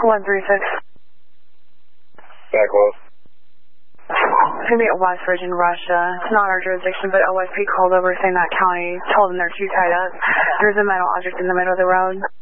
136. Back close. It's going to be at West Ridge in Russia. It's not our jurisdiction, but OSP called over saying that county told them they're too tied up. There's a metal object in the middle of the road.